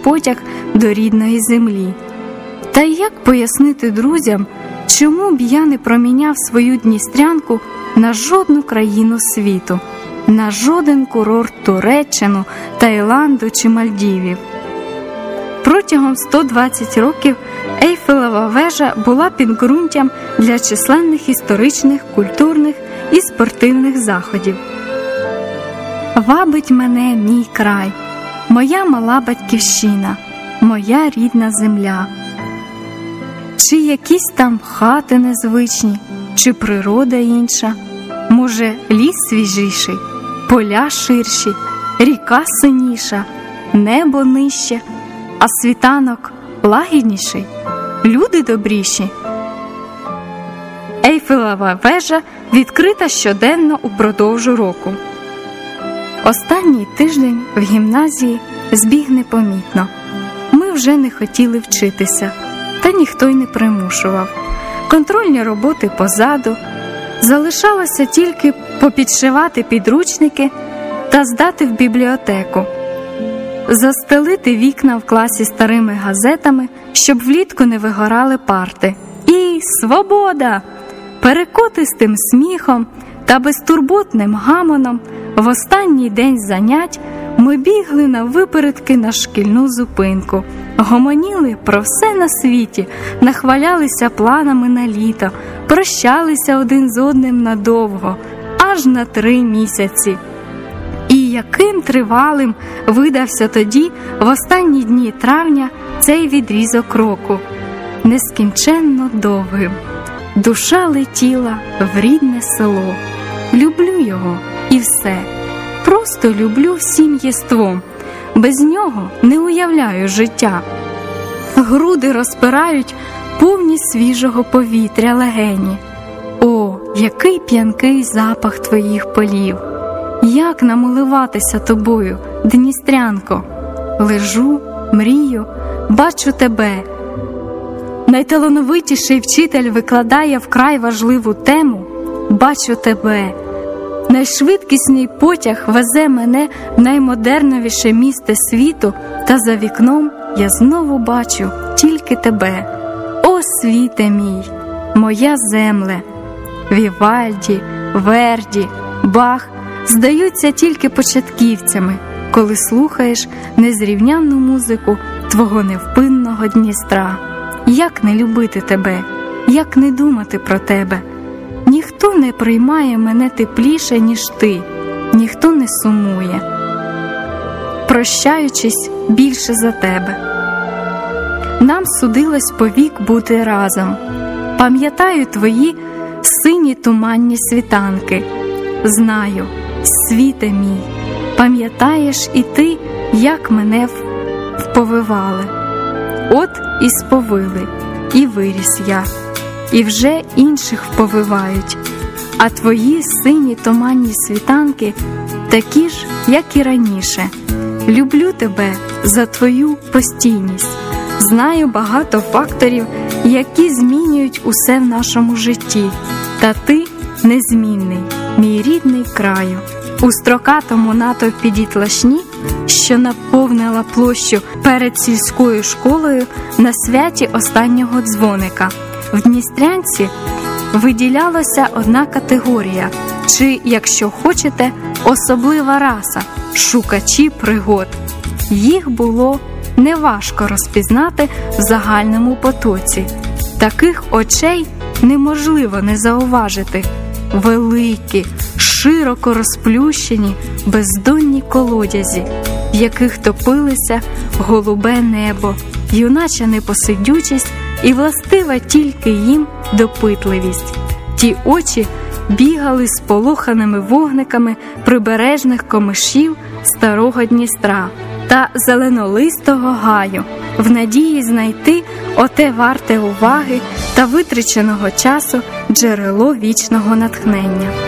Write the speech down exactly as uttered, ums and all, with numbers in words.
потяг до рідної землі. Та як пояснити друзям, чому б я не проміняв свою Дністрянку на жодну країну світу, на жоден курорт Туреччину, Таїланду чи Мальдівів? Протягом сто двадцять років Ейфелева вежа була підґрунтям для численних історичних, культурних і спортивних заходів. Вабить мене мій край, моя мала батьківщина, моя рідна земля. Чи якісь там хати незвичні, чи природа інша, може ліс свіжіший, поля ширші, ріка синіша, небо нижче, а світанок лагідніший, люди добріші. Ейфелева вежа відкрита щоденно упродовж року. Останній тиждень в гімназії збіг непомітно. Ми вже не хотіли вчитися, та ніхто й не примушував. Контрольні роботи позаду. Залишалося тільки попідшивати підручники та здати в бібліотеку. Застелити вікна в класі старими газетами, щоб влітку не вигорали парти. І свобода! Перекотистим сміхом та безтурботним гамоном в останній день занять ми бігли наввипередки на шкільну зупинку, гомоніли про все на світі, нахвалялися планами на літо, прощалися один з одним надовго, аж на три місяці. І яким тривалим видався тоді, в останні дні травня, цей відрізок року, нескінченно довгим. Душа летіла в рідне село. Люблю його і все. Просто люблю всім єством. Без нього не уявляю життя. Груди розпирають повні свіжого повітря легені. О, який п'янкий запах твоїх полів! Як намилуватися тобою, Дністрянко! Лежу, мрію, бачу тебе. Найталановитіший вчитель викладає вкрай важливу тему. Бачу тебе. Найшвидкісний потяг везе мене в наймодерновіше місто світу, та за вікном я знову бачу тільки тебе. О, світе мій, моя земле! Вівальді, Верді, Бах здаються тільки початківцями, коли слухаєш незрівнянну музику твого невпинного Дністра. Як не любити тебе, як не думати про тебе? Ніхто не приймає мене тепліше, ніж ти, ніхто не сумує, прощаючись більше за тебе. Нам судилось повік бути разом. Пам'ятаю твої сині туманні світанки. Знаю, світе мій, пам'ятаєш і ти, як мене вповивали. От і сповили, і виріс я, і вже інших вповивають. А твої сині туманні світанки такі ж, як і раніше. Люблю тебе за твою постійність. Знаю багато факторів, які змінюють усе в нашому житті. Та ти незмінний, мій рідний краю. У строкатому натовпі дітлашні, що наповнила площу перед сільською школою на святі останнього дзвоника, в Дністрянці виділялася одна категорія, чи, якщо хочете, особлива раса – шукачі пригод. Їх було неважко розпізнати в загальному потоці. Таких очей неможливо не зауважити. Великі, широко розплющені, бездонні колодязі, в яких топилися голубе небо, юнача непосидючість і властива тільки їм допитливість. Ті очі бігали з полоханими вогниками прибережних комишів старого Дністра та зеленолистого гаю, в надії знайти оте варте уваги та витраченого часу джерело вічного натхнення.